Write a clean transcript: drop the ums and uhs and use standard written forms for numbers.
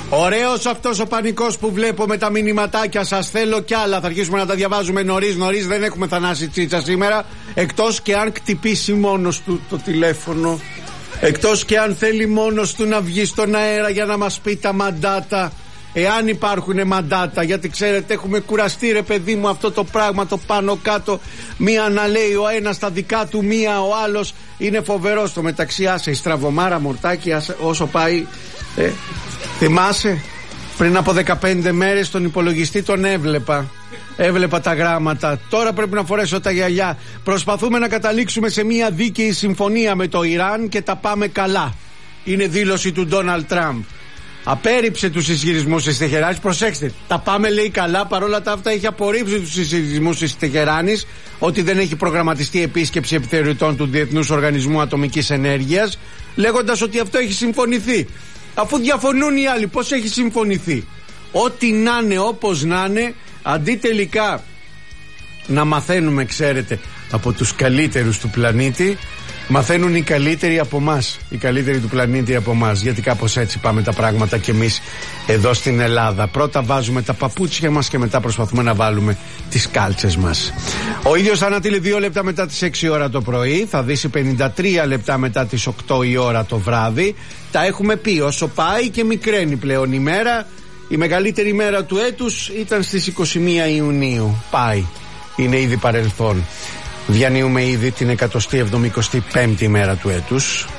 Ωραίος αυτός ο πανικός που βλέπω με τα μηνυματάκια. Σας θέλω κι άλλα. Θα αρχίσουμε να τα διαβάζουμε νωρίς. Δεν έχουμε Θανάση Τσίτσα σήμερα. Εκτός και αν κτυπήσει μόνος του το τηλέφωνο. Εκτός και αν θέλει μόνος του να βγει στον αέρα για να μας πει τα μαντάτα. Εάν υπάρχουν μαντάτα, γιατί ξέρετε έχουμε κουραστεί ρε παιδί μου αυτό το πράγμα το πάνω κάτω. Μία να λέει ο ένας τα δικά του, μία ο άλλος. Είναι φοβερό. Στο μεταξύ άσε η στραβωμάρα μορτάκι όσο πάει. Θυμάσαι πριν από 15 μέρες τον υπολογιστή τον έβλεπα τα γράμματα. Τώρα πρέπει να φορέσω τα γυαλιά. Προσπαθούμε να καταλήξουμε σε μια δίκαιη συμφωνία με το Ιράν και τα πάμε καλά. Είναι δήλωση του Ντόναλντ Τραμπ. Απέρριψε τους ισχυρισμούς της Τεχεράνης. Προσέξτε, τα πάμε λέει καλά. Παρόλα τα αυτά έχει απορρίψει τους ισχυρισμούς της Τεχεράνης ότι δεν έχει προγραμματιστεί επίσκεψη επιθεωρητών του Διεθνούς Οργανισμού Ατομικής Ενέργειας, λέγοντας ότι αυτό έχει συμφωνηθεί. Αφού διαφωνούν οι άλλοι, πώς έχει συμφωνηθεί? Ό,τι να είναι, όπως να είναι, αντί τελικά να μαθαίνουμε, ξέρετε, από τους καλύτερους του πλανήτη, μαθαίνουν οι καλύτεροι από μας. Οι καλύτεροι του πλανήτη από μας. Γιατί κάπως έτσι πάμε τα πράγματα κι εμείς εδώ στην Ελλάδα. Πρώτα βάζουμε τα παπούτσια μας και μετά προσπαθούμε να βάλουμε τις κάλτσες μας. Ο ήλιος θα ανατείλει 2 λεπτά μετά τις 6 ώρα το πρωί. Θα δύσει 53 λεπτά μετά τις 8 η ώρα το βράδυ. Τα έχουμε πει, όσο πάει και μικραίνει πλέον η μέρα. Η μεγαλύτερη μέρα του έτους ήταν στις 21 Ιουνίου. Πάει. Είναι ήδη παρελθόν. Διανύουμε ήδη την 175η μέρα του έτους.